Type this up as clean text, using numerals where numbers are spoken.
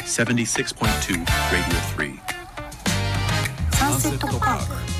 76.2 Radio 3 サンセットパーク